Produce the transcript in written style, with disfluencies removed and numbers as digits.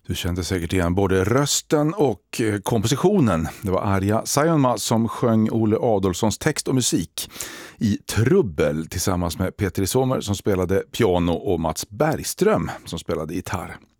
Du kände säkert igen både rösten och kompositionen. Det var Arja Saijonmaa som sjöng Olle Adolfssons text och musik i Trubbel tillsammans med Petri Sommer som spelade piano och Mats Bergström som spelade gitarr.